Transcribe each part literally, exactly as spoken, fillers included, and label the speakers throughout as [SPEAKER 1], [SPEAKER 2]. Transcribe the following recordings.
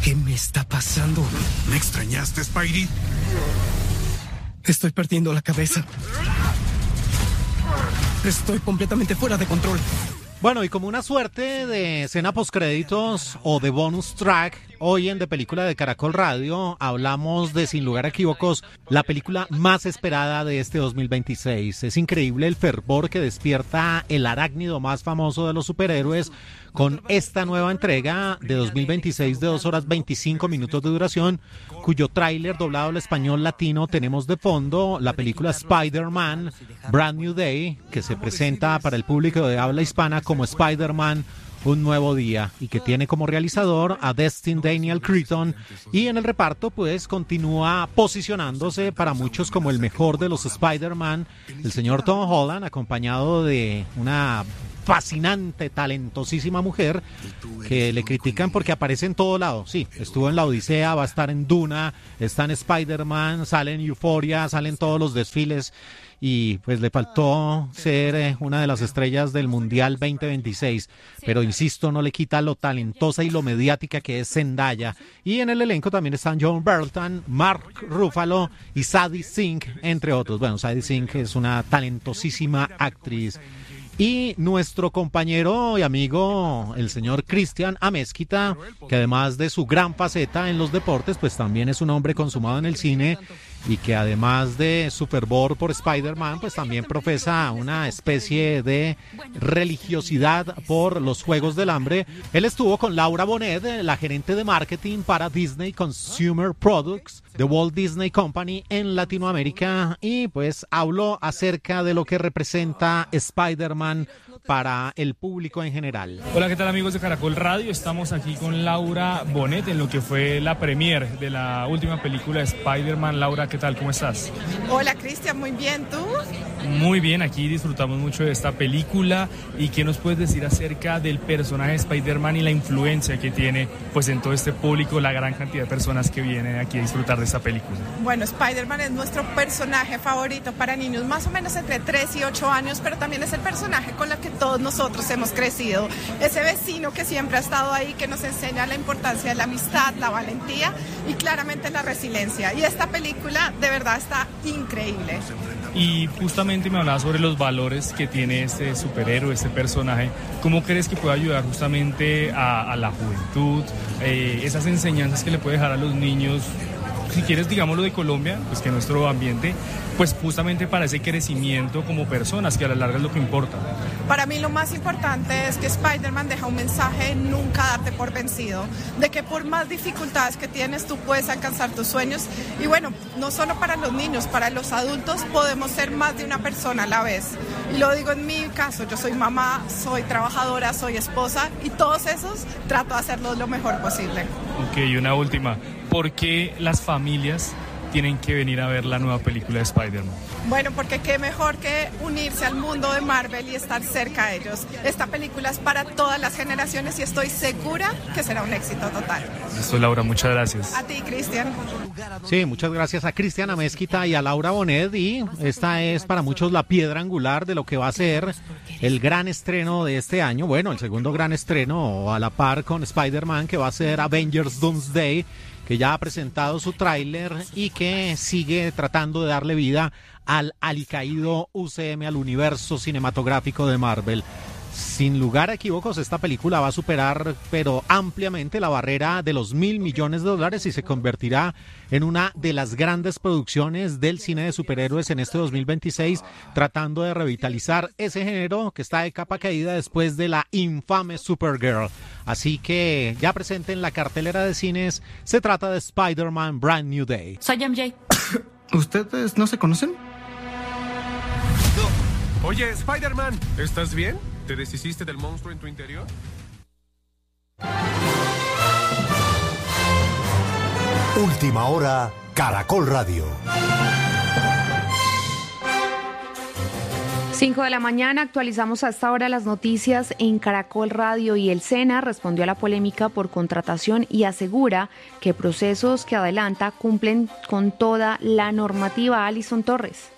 [SPEAKER 1] ¿Qué me está pasando?
[SPEAKER 2] ¿Me extrañaste, Spidey?
[SPEAKER 1] Estoy perdiendo la cabeza. Estoy completamente fuera de control.
[SPEAKER 3] Bueno, y como una suerte de escena postcréditos o de bonus track, hoy en De Película de Caracol Radio hablamos de, sin lugar a equívocos, la película más esperada de este dos mil veintiséis. Es increíble el fervor que despierta el arácnido más famoso de los superhéroes con esta nueva entrega de dos mil veintiséis de dos horas veinticinco minutos de duración, cuyo tráiler doblado al español latino tenemos de fondo la película Spider-Man Brand New Day, que se presenta para el público de habla hispana como Spider-Man Un Nuevo Día, y que tiene como realizador a Destin Daniel Cretton, y en el reparto pues continúa posicionándose para muchos como el mejor de los Spider-Man, el señor Tom Holland, acompañado de una fascinante, talentosísima mujer que le critican porque aparece en todo lado. Sí, estuvo en La Odisea, va a estar en Duna, está en Spider-Man, sale en Euphoria, sale en todos los desfiles, y pues le faltó ser eh, una de las estrellas del Mundial veinte veintiséis, pero insisto, no le quita lo talentosa y lo mediática que es Zendaya. Y en el elenco también están John Bertalton, Mark Ruffalo y Sadie Sink, entre otros. Bueno, Sadie Sink es una talentosísima actriz. Y nuestro compañero y amigo, el señor Cristian Amezquita, que además de su gran faceta en los deportes, pues también es un hombre consumado en el cine, y que además de su fervor por Spider-Man, pues también profesa una especie de religiosidad por los Juegos del Hambre. Él estuvo con Laura Bonet, la gerente de marketing para Disney Consumer Products de Walt Disney Company en Latinoamérica, y pues habló acerca de lo que representa Spider-Man para el público en general.
[SPEAKER 4] Hola, ¿qué tal, amigos de Caracol Radio? Estamos aquí con Laura Bonet en lo que fue la premiere de la última película de Spider-Man. Laura, ¿qué tal? ¿Cómo estás?
[SPEAKER 5] Hola, Cristian, muy bien, ¿tú?
[SPEAKER 4] Muy bien, aquí disfrutamos mucho de esta película. ¿Y qué nos puedes decir acerca del personaje de Spider-Man y la influencia que tiene pues en todo este público, la gran cantidad de personas que vienen aquí a disfrutar de esta película?
[SPEAKER 5] Bueno, Spider-Man es nuestro personaje favorito para niños más o menos entre tres y ocho años, pero también es el personaje con el que todos nosotros hemos crecido. Ese vecino que siempre ha estado ahí, que nos enseña la importancia de la amistad, la valentía y claramente la resiliencia. Y esta película de verdad está increíble.
[SPEAKER 4] Y justamente me hablaba sobre los valores que tiene este superhéroe, este personaje. ¿Cómo crees que puede ayudar justamente a, a la juventud? Eh, esas enseñanzas que le puede dejar a los niños, si quieres, digámoslo, de Colombia, pues que nuestro ambiente, pues justamente para ese crecimiento como personas, que a la larga es lo que importa.
[SPEAKER 5] Para mí lo más importante es que Spider-Man deja un mensaje: nunca darte por vencido, de que por más dificultades que tienes tú puedes alcanzar tus sueños. Y bueno, no solo para los niños, para los adultos podemos ser más de una persona a la vez. Y lo digo en mi caso, yo soy mamá, soy trabajadora, soy esposa, y todos esos trato de hacerlo lo mejor posible.
[SPEAKER 4] Ok, y una última. ¿Por qué las familias tienen que venir a ver la nueva película de Spider-Man?
[SPEAKER 5] Bueno, porque qué mejor que unirse al mundo de Marvel y estar cerca de ellos. Esta película es para todas las generaciones y estoy segura que será un éxito total.
[SPEAKER 4] Listo, Laura, muchas gracias.
[SPEAKER 5] A ti, Cristian.
[SPEAKER 3] Sí, muchas gracias a Cristian Amezquita y a Laura Bonet, y esta es para muchos la piedra angular de lo que va a ser el gran estreno de este año. Bueno, el segundo gran estreno a la par con Spider-Man, que va a ser Avengers Doomsday, que ya ha presentado su tráiler y que sigue tratando de darle vida al alicaído U C M, al universo cinematográfico de Marvel. Sin lugar a equívocos, esta película va a superar, pero ampliamente, la barrera de los mil millones de dólares y se convertirá en una de las grandes producciones del cine de superhéroes en este dos mil veintiséis, tratando de revitalizar ese género que está de capa caída después de la infame Supergirl. Así que ya presente en la cartelera de cines, se trata de Spider-Man Brand New Day.
[SPEAKER 6] Soy M J.
[SPEAKER 1] ¿Ustedes no se conocen?
[SPEAKER 2] Oye, Spider-Man, ¿estás bien? ¿Te deshiciste del monstruo en tu interior?
[SPEAKER 7] Última hora, Caracol Radio.
[SPEAKER 8] cinco de la mañana, actualizamos a esta hora las noticias en Caracol Radio, y el SENA respondió a la polémica por contratación y asegura que procesos que adelanta cumplen con toda la normativa. Alison Torres.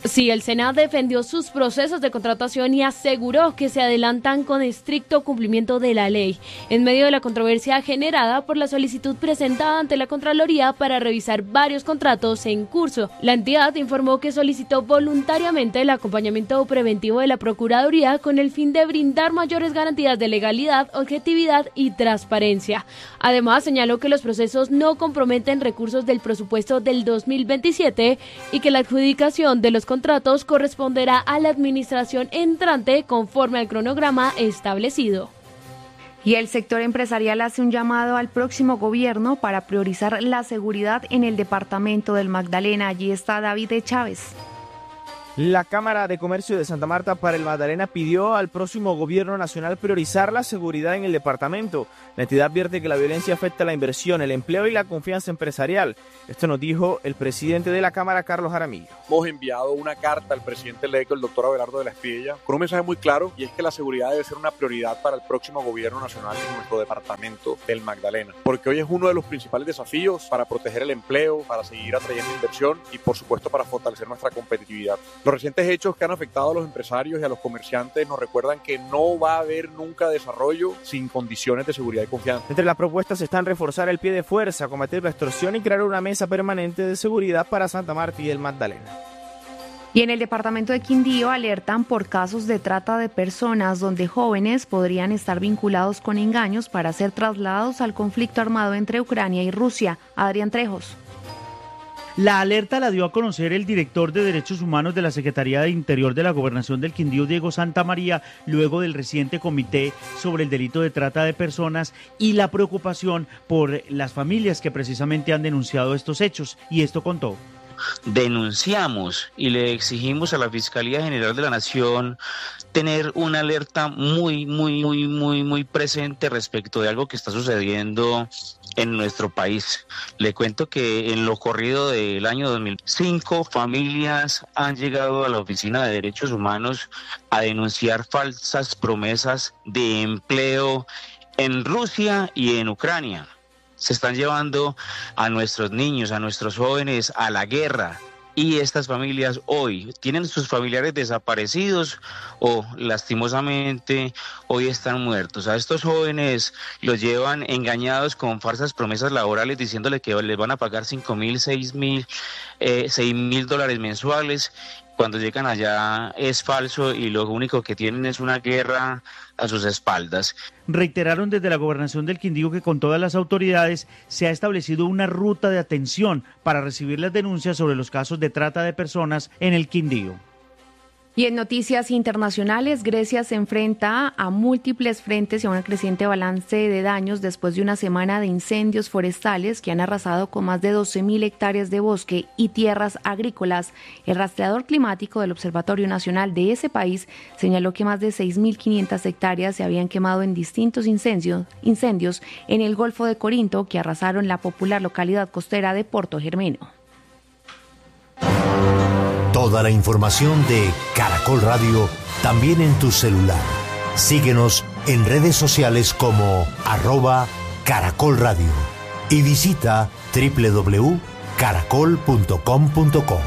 [SPEAKER 6] Sí, el SENA defendió sus procesos de contratación y aseguró que se adelantan con estricto cumplimiento de la ley, en medio de la controversia generada por la solicitud presentada ante la Contraloría para revisar varios contratos en curso. La entidad informó que solicitó voluntariamente el acompañamiento preventivo de la Procuraduría con el fin de brindar mayores garantías de legalidad, objetividad y transparencia. Además, señaló que los procesos no comprometen recursos del presupuesto del dos mil veintisiete y que la adjudicación de los contratos corresponderá a la administración entrante conforme al cronograma establecido.
[SPEAKER 8] Y el sector empresarial hace un llamado al próximo gobierno para priorizar la seguridad en el departamento del Magdalena. Allí está David Chávez.
[SPEAKER 9] La Cámara de Comercio de Santa Marta para el Magdalena pidió al próximo gobierno nacional priorizar la seguridad en el departamento. La entidad advierte que la violencia afecta la inversión, el empleo y la confianza empresarial. Esto nos dijo el presidente de la Cámara, Carlos Jaramillo.
[SPEAKER 10] Hemos enviado una carta al presidente electo, el doctor Abelardo de la Espriella, con un mensaje muy claro, y es que la seguridad debe ser una prioridad para el próximo gobierno nacional en nuestro departamento del Magdalena, porque hoy es uno de los principales desafíos para proteger el empleo, para seguir atrayendo inversión y, por supuesto, para fortalecer nuestra competitividad. Los recientes hechos que han afectado a los empresarios y a los comerciantes nos recuerdan que no va a haber nunca desarrollo sin condiciones de seguridad y confianza.
[SPEAKER 9] Entre las propuestas están reforzar el pie de fuerza, combatir la extorsión y crear una mesa permanente de seguridad para Santa Marta y el Magdalena.
[SPEAKER 8] Y en el departamento de Quindío alertan por casos de trata de personas donde jóvenes podrían estar vinculados con engaños para ser trasladados al conflicto armado entre Ucrania y Rusia. Adrián Trejos.
[SPEAKER 11] La alerta la dio a conocer el director de Derechos Humanos de la Secretaría de Interior de la Gobernación del Quindío, Diego Santamaría, luego del reciente comité sobre el delito de trata de personas y la preocupación por las familias que precisamente han denunciado estos hechos. Y esto contó.
[SPEAKER 12] Denunciamos y le exigimos a la Fiscalía General de la Nación tener una alerta muy, muy, muy, muy, muy presente respecto de algo que está sucediendo en nuestro país. Le cuento que en lo corrido del año dos mil cinco, familias han llegado a la Oficina de Derechos Humanos a denunciar falsas promesas de empleo en Rusia y en Ucrania. Se están llevando a nuestros niños, a nuestros jóvenes a la guerra. Y estas familias hoy tienen sus familiares desaparecidos o lastimosamente hoy están muertos. A estos jóvenes los llevan engañados con falsas promesas laborales diciéndole que les van a pagar cinco mil, seis mil, eh, seis mil dólares mensuales. Cuando llegan allá es falso y lo único que tienen es una guerra a sus espaldas.
[SPEAKER 11] Reiteraron desde la Gobernación del Quindío que con todas las autoridades se ha establecido una ruta de atención para recibir las denuncias sobre los casos de trata de personas en el Quindío.
[SPEAKER 8] Y en noticias internacionales, Grecia se enfrenta a múltiples frentes y a un creciente balance de daños después de una semana de incendios forestales que han arrasado con más de doce mil hectáreas de bosque y tierras agrícolas. El rastreador climático del Observatorio Nacional de ese país señaló que más de seis mil quinientas hectáreas se habían quemado en distintos incendios, incendios en el Golfo de Corinto que arrasaron la popular localidad costera de Porto Germeno.
[SPEAKER 7] Toda la información de Caracol Radio también en tu celular. Síguenos en redes sociales como arroba Caracol Radio y visita doble u doble u doble u punto caracol punto com punto co.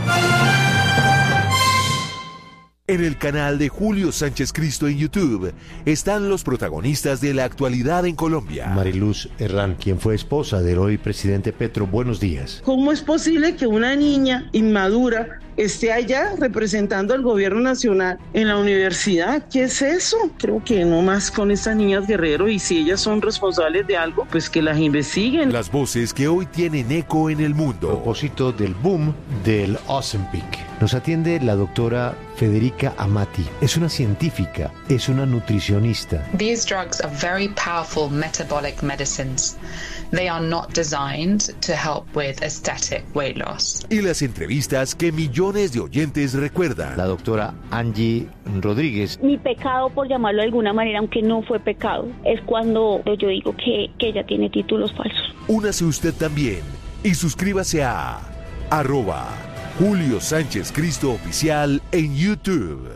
[SPEAKER 13] En el canal de Julio Sánchez Cristo en YouTube están los protagonistas de la actualidad en Colombia.
[SPEAKER 14] Mariluz Herrán, quien fue esposa del hoy presidente Petro, buenos días.
[SPEAKER 15] ¿Cómo es posible que una niña inmadura esté allá representando al gobierno nacional en la universidad? ¿Qué es eso? Creo que no más con estas niñas Guerrero, y si ellas son responsables de algo, pues que las investiguen.
[SPEAKER 13] Las voces que hoy tienen eco en el mundo.
[SPEAKER 14] A propósito del boom del Ozempic, nos atiende la doctora Federica Amati. Es una científica, es una nutricionista.
[SPEAKER 16] These drugs are very powerful metabolic medicines. They are not designed to help with aesthetic weight loss.
[SPEAKER 13] Y las entrevistas que millones de oyentes recuerdan.
[SPEAKER 14] La doctora Angie Rodríguez.
[SPEAKER 17] Mi pecado, por llamarlo de alguna manera, aunque no fue pecado, es cuando yo digo que, que ella tiene títulos falsos.
[SPEAKER 13] Únase usted también y suscríbase a arroba Julio Sánchez Cristo Oficial en YouTube.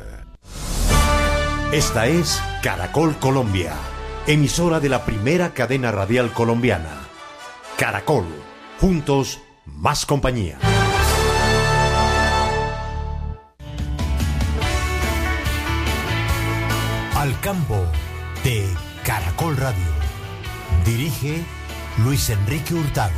[SPEAKER 7] Esta es Caracol Colombia, emisora de la primera cadena radial colombiana. Caracol, juntos, más compañía. al campo de Caracol Radio. Dirige Luis Enrique Hurtado.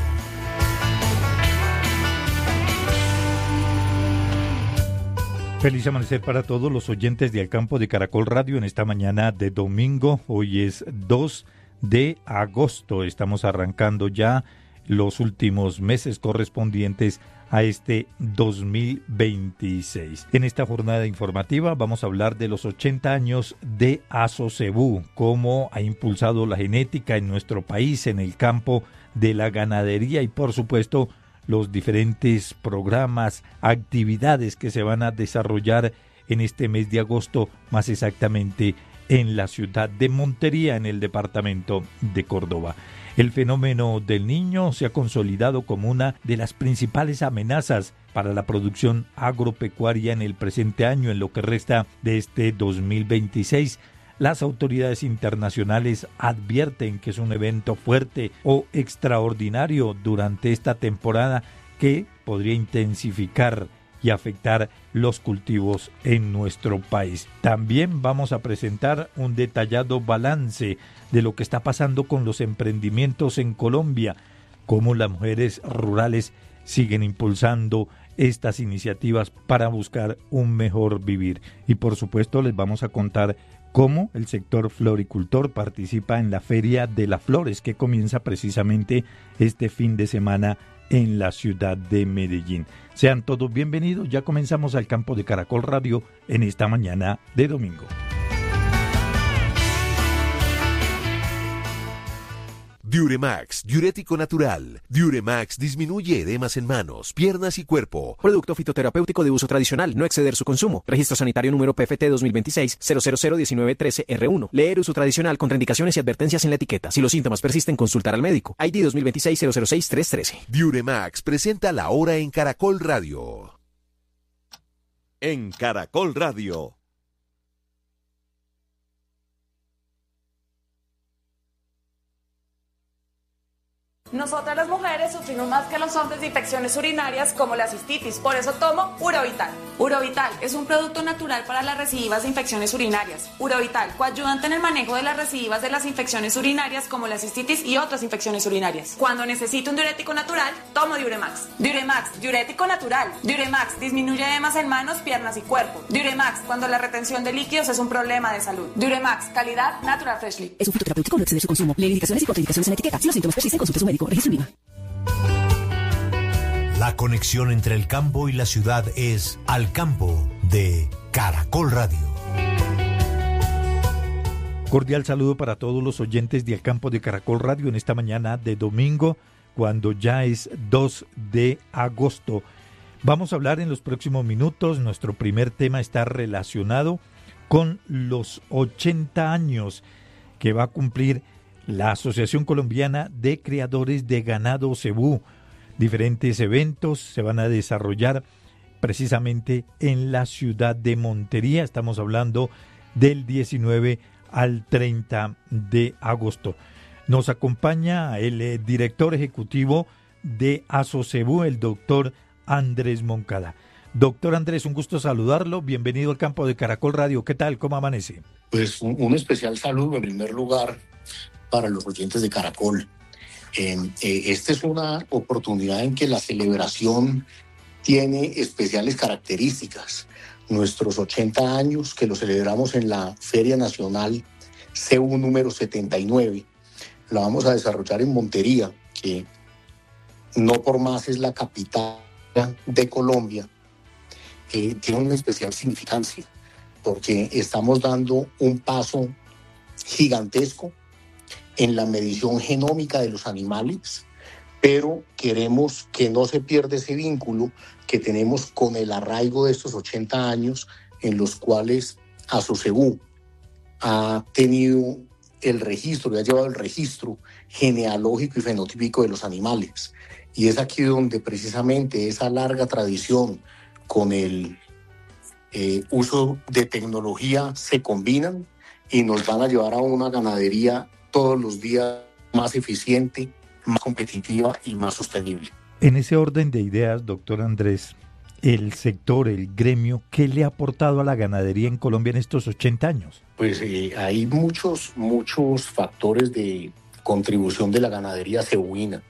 [SPEAKER 18] Feliz amanecer para todos los oyentes de Al Campo de Caracol Radio en esta mañana de domingo. Hoy es dos de agosto. Estamos arrancando ya los últimos meses correspondientes a este dos mil veintiséis. En esta jornada informativa vamos a hablar de los ochenta años de Asocebú, cómo ha impulsado la genética en nuestro país en el campo de la ganadería y por supuesto los diferentes programas, actividades que se van a desarrollar en este mes de agosto, más exactamente en la ciudad de Montería, en el departamento de Córdoba. El fenómeno del niño se ha consolidado como una de las principales amenazas para la producción agropecuaria en el presente año, en lo que resta de este dos mil veintiséis. Las autoridades internacionales advierten que es un evento fuerte o extraordinario durante esta temporada que podría intensificar y afectar los cultivos en nuestro país. También vamos a presentar un detallado balance de lo que está pasando con los emprendimientos en Colombia, cómo las mujeres rurales siguen impulsando estas iniciativas para buscar un mejor vivir. Y por supuesto les vamos a contar cómo el sector floricultor participa en la Feria de las Flores que comienza precisamente este fin de semana en la ciudad de Medellín. Sean todos bienvenidos, ya comenzamos Al Campo de Caracol Radio en esta mañana de domingo.
[SPEAKER 13] Diuremax, diurético natural. Diuremax disminuye edemas en manos, piernas y cuerpo.
[SPEAKER 19] Producto fitoterapéutico de uso tradicional, no exceder su consumo. Registro sanitario número P F T dos mil veintiséis cero cero cero diecinueve trece R uno. Leer uso tradicional, contraindicaciones y advertencias en la etiqueta. Si los síntomas persisten, consultar al médico. I D dos mil veintiséis cero cero seis tres trece.
[SPEAKER 13] Diuremax presenta la hora en Caracol Radio. En Caracol Radio.
[SPEAKER 20] Nosotras las mujeres sufrimos más que los hombres de infecciones urinarias como la cistitis, por eso tomo Urovital. Urovital es un producto natural para las recidivas de infecciones urinarias. Urovital, coayudante en el manejo de las recidivas de las infecciones urinarias como la cistitis y otras infecciones urinarias. Cuando necesito un diurético natural, tomo Diuremax. Diuremax, diurético natural. Diuremax disminuye edemas en manos, piernas y cuerpo. Diuremax, cuando la retención de líquidos es un problema de salud. Diuremax, calidad Natural Freshly.
[SPEAKER 21] Es un fitoterapéutico, no exceder su consumo. Lee indicaciones y contraindicaciones en la etiqueta. Si los síntomas persisten, consulte a su médico. Registro INVIMA.
[SPEAKER 7] La conexión entre el campo y la ciudad es Al Campo de Caracol Radio.
[SPEAKER 18] Cordial saludo para todos los oyentes de Al Campo de Caracol Radio en esta mañana de domingo, cuando ya es dos de agosto. Vamos a hablar en los próximos minutos. Nuestro primer tema está relacionado con los ochenta años que va a cumplir la Asociación Colombiana de Criadores de Ganado Cebú. Diferentes eventos se van a desarrollar precisamente en la ciudad de Montería. Estamos hablando del diecinueve al treinta de agosto. Nos acompaña el eh, director ejecutivo de Asocebú, el doctor Andrés Moncada. Doctor Andrés, un gusto saludarlo. Bienvenido al Campo de Caracol Radio. ¿Qué tal? ¿Cómo amanece?
[SPEAKER 22] Pues un, un especial saludo en primer lugar para los oyentes de Caracol. Eh, eh, esta es una oportunidad en que la celebración tiene especiales características. Nuestros ochenta años, que lo celebramos en la Feria Nacional Cebú número setenta y nueve, la vamos a desarrollar en Montería, que no por más es la capital de Colombia. Eh, tiene una especial significancia, porque estamos dando un paso gigantesco en la medición genómica de los animales, pero queremos que no se pierda ese vínculo que tenemos con el arraigo de estos ochenta años en los cuales Asocebú ha tenido el registro, y ha llevado el registro genealógico y fenotípico de los animales. Y es aquí donde precisamente esa larga tradición con el eh, uso de tecnología se combinan y nos van a llevar a una ganadería todos los días más eficiente, más competitiva y más sostenible.
[SPEAKER 18] En ese orden de ideas, doctor Andrés, el sector, el gremio, ¿qué le ha aportado a la ganadería en Colombia en estos ochenta años?
[SPEAKER 22] Pues eh, hay muchos, muchos factores de contribución de la ganadería cebuina,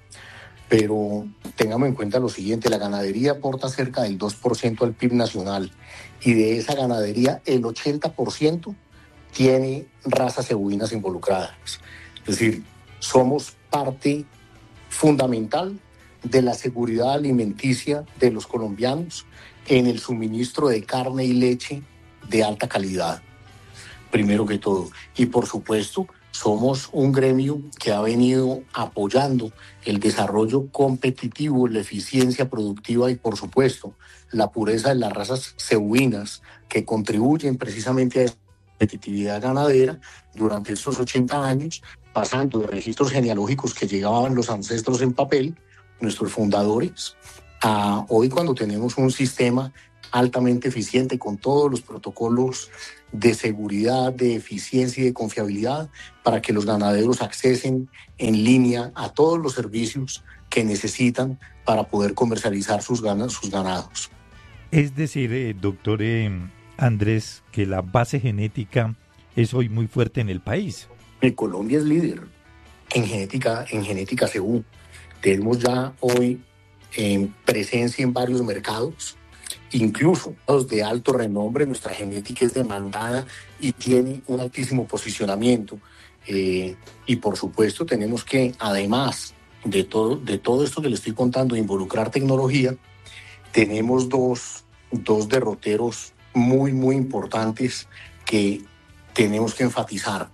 [SPEAKER 22] pero tengamos en cuenta lo siguiente, la ganadería aporta cerca del dos por ciento al P I B nacional y de esa ganadería el ochenta por ciento tiene razas cebuinas involucradas. Es decir, somos parte fundamental de la seguridad alimenticia de los colombianos en el suministro de carne y leche de alta calidad, primero que todo. Y por supuesto, somos un gremio que ha venido apoyando el desarrollo competitivo, la eficiencia productiva y por supuesto la pureza de las razas cebuinas que contribuyen precisamente a esa competitividad ganadera durante estos ochenta años, pasando de registros genealógicos que llegaban los ancestros en papel, nuestros fundadores, a hoy cuando tenemos un sistema altamente eficiente con todos los protocolos de seguridad, de eficiencia y de confiabilidad para que los ganaderos accesen en línea a todos los servicios que necesitan para poder comercializar sus, ganas, sus ganados.
[SPEAKER 18] Es decir, eh, doctor eh, Andrés, que la base genética es hoy muy fuerte en el país.
[SPEAKER 22] Colombia es líder en genética, en genética cebú. Tenemos ya hoy eh, presencia en varios mercados, incluso los de alto renombre. Nuestra genética es demandada y tiene un altísimo posicionamiento. Eh, y por supuesto tenemos que, además de todo, de todo esto que le estoy contando, involucrar tecnología, tenemos dos, dos derroteros muy, muy importantes que tenemos que enfatizar.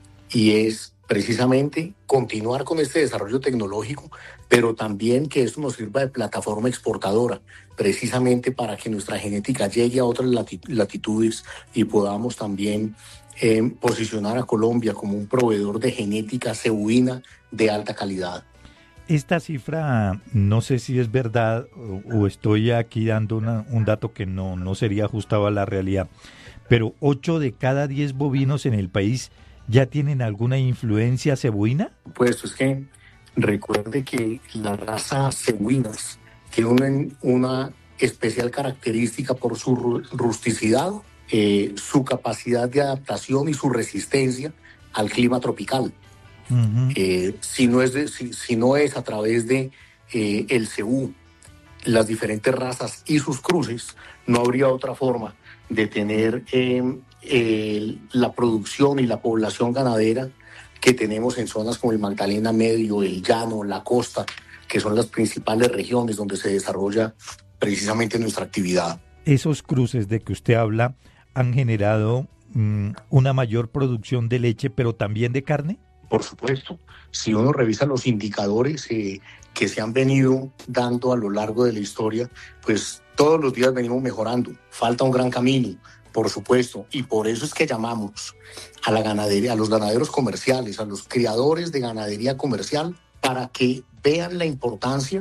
[SPEAKER 22] Y es precisamente continuar con este desarrollo tecnológico, pero también que esto nos sirva de plataforma exportadora, precisamente para que nuestra genética llegue a otras latitudes y podamos también eh, posicionar a Colombia como un proveedor de genética cebuina de alta calidad.
[SPEAKER 18] Esta cifra, no sé si es verdad o, o estoy aquí dando una, un dato que no, no sería ajustado a la realidad, pero ocho de cada diez bovinos en el país ¿ya tienen alguna influencia cebuina?
[SPEAKER 22] Pues es que recuerde que las razas cebuinas tienen una especial característica por su rusticidad, eh, su capacidad de adaptación y su resistencia al clima tropical. Uh-huh. Eh, si, no es de, si, si no es a través de eh, el cebú, las diferentes razas y sus cruces, no habría otra forma de tener eh, eh, la producción y la población ganadera que tenemos en zonas como el Magdalena Medio, el Llano, la Costa, que son las principales regiones donde se desarrolla precisamente nuestra actividad.
[SPEAKER 18] Esos cruces de que usted habla han generado mmm, una mayor producción de leche, pero también de carne.
[SPEAKER 22] Por supuesto, si uno revisa los indicadores eh, que se han venido dando a lo largo de la historia, pues todos los días venimos mejorando. Falta un gran camino, por supuesto, y por eso es que llamamos a la ganadería, a los ganaderos comerciales, a los criadores de ganadería comercial, para que vean la importancia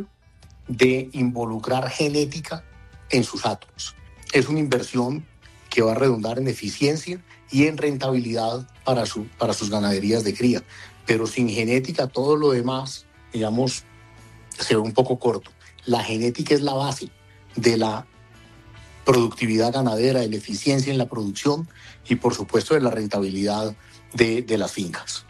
[SPEAKER 22] de involucrar genética en sus atos. Es una inversión que va a redundar en eficiencia y en rentabilidad para, su, para sus ganaderías de cría. Pero sin genética todo lo demás, digamos, se ve un poco corto. La genética es la base de la productividad ganadera, de la eficiencia en la producción y por supuesto de la rentabilidad de, de las fincas.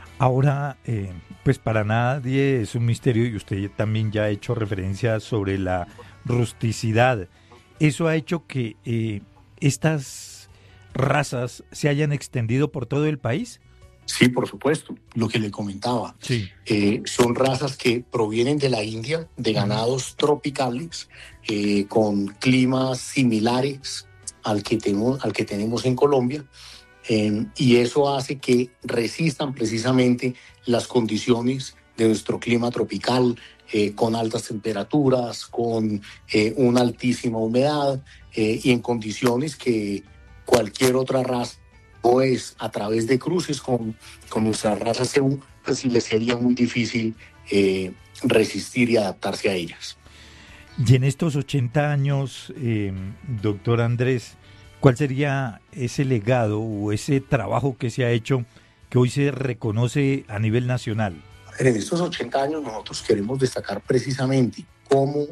[SPEAKER 18] Ahora, eh, pues para nadie es un misterio y usted también ya ha hecho referencia sobre la rusticidad. ¿Eso ha hecho que eh, estas razas se hayan extendido por todo el país?
[SPEAKER 22] Sí, por supuesto, lo que le comentaba.
[SPEAKER 18] Sí.
[SPEAKER 22] Eh, son razas que provienen de la India, de ganados tropicales, eh, con climas similares al que, tenemos, al que tenemos en Colombia, eh, y eso hace que resistan precisamente las condiciones de nuestro clima tropical, eh, con altas temperaturas, con eh, una altísima humedad, eh, y en condiciones que cualquier otra raza o es a través de cruces con, con nuestra raza cebú, pues le sería muy difícil eh, resistir y adaptarse a ellas.
[SPEAKER 18] Y en estos ochenta años, eh, doctor Andrés, ¿cuál sería ese legado o ese trabajo que se ha hecho que hoy se reconoce a nivel nacional?
[SPEAKER 22] En estos ochenta años nosotros queremos destacar precisamente cómo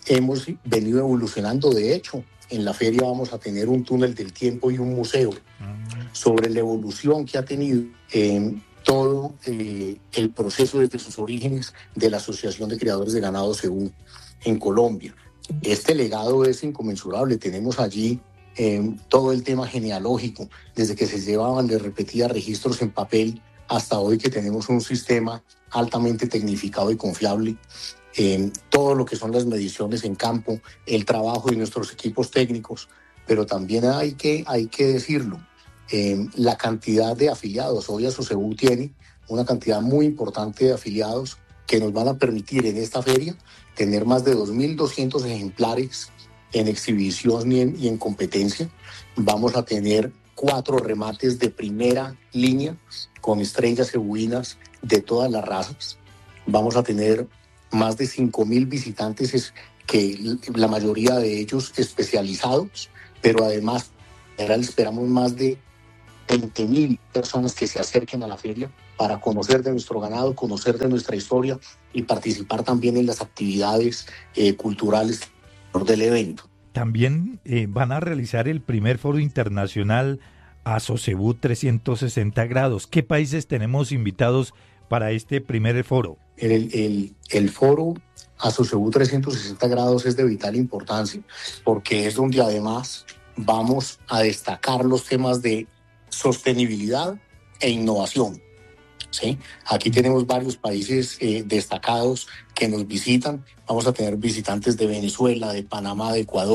[SPEAKER 22] hemos venido evolucionando. De hecho, en la feria vamos a tener un túnel del tiempo y un museo sobre la evolución que ha tenido eh, todo eh, el proceso desde sus orígenes de la Asociación de Criadores de Ganado Cebú en Colombia. Este legado es inconmensurable. Tenemos allí eh, todo el tema genealógico, desde que se llevaban, les repetía, registros en papel hasta hoy que tenemos un sistema altamente tecnificado y confiable. Eh, todo lo que son las mediciones en campo, el trabajo de nuestros equipos técnicos, pero también hay que, hay que decirlo, eh, la cantidad de afiliados. Hoy Asocebú tiene una cantidad muy importante de afiliados que nos van a permitir en esta feria tener más de dos mil doscientos ejemplares en exhibición y en, y en competencia. Vamos a tener cuatro remates de primera línea con estrellas cebuinas de todas las razas. Vamos a tener más de cinco mil visitantes, que la mayoría de ellos especializados, pero además en general esperamos más de veinte mil personas que se acerquen a la feria para conocer de nuestro ganado, conocer de nuestra historia y participar también en las actividades eh, culturales del evento.
[SPEAKER 18] También eh, van a realizar el primer foro internacional Asocebú trescientos sesenta grados. ¿Qué países tenemos invitados para este primer foro?
[SPEAKER 22] El, el, el foro Asocebú trescientos sesenta grados es de vital importancia porque es donde además vamos a destacar los temas de sostenibilidad e innovación. ¿Sí? Aquí tenemos varios países eh, destacados que nos visitan. Vamos a tener visitantes de Venezuela, de Panamá, de Ecuador.